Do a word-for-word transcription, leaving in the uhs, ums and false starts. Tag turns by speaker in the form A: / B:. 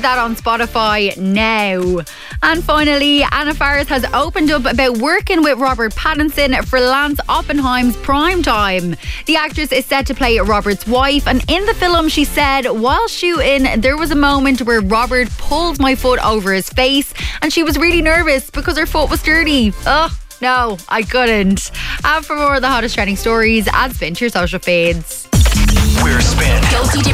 A: that on Spotify now. And finally, Anna Faris has opened up about working with Robert Pattinson for Lance Oppenheim's Prime Time. The actress is set to play Robert's wife, and in the film she said, while shooting, there was a moment where Robert pulled my foot over his face and she was really nervous because her foot was dirty. Ugh. No, I couldn't. And for more of the hottest trending stories, add Spin to your social feeds.
B: We're Spin. Guilty